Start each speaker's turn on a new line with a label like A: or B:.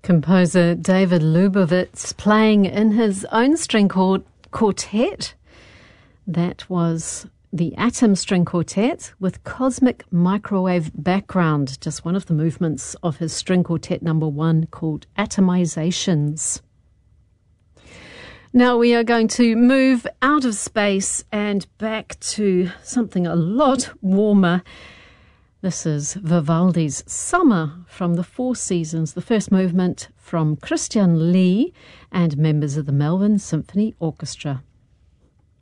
A: Composer David Lubowitz playing in his own string quartet. That was the Atom String Quartet with Cosmic Microwave Background, just one of the movements of his string quartet number 1 called Atomizations. Now we are going to move out of space and back to something a lot warmer. This is Vivaldi's Summer from the Four Seasons, the first movement from Christian Lee and members of the Melbourne Symphony Orchestra.